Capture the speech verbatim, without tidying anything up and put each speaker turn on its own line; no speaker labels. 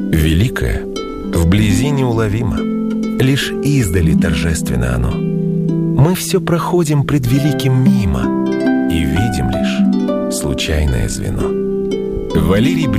Великое вблизи неуловимо, лишь издали торжественно оно. Мы все проходим пред великим мимо и видим лишь случайное звено. Валерий Брюсов.